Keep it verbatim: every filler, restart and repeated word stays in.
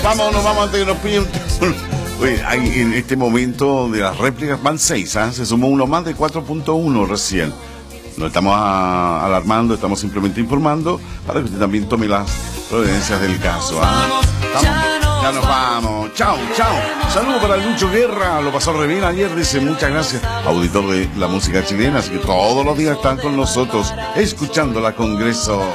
Vamos, nos vamos antes que nos pille un... Oye, hay, en este momento de las réplicas van seis, ¿eh? Se sumó uno más de cuatro punto uno recién. No estamos a, alarmando, estamos simplemente informando para que usted también tome las providencias del caso. ¿eh? Estamos, ya nos vamos. Chao, chao. Saludos para Lucho Guerra. Lo pasó re bien ayer. Dice muchas gracias. Auditor de la música chilena. Así que todos los días están con nosotros escuchando la Congreso.